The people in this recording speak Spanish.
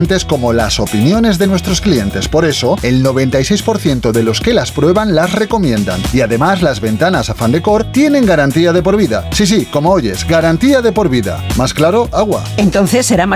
como las opiniones de nuestros clientes. Por eso, el 96% de los que las prueban las recomiendan. Y además, las ventanas Afan Decor tienen garantía de por vida. Sí, como oyes, garantía de por vida. Más claro, agua. Entonces será más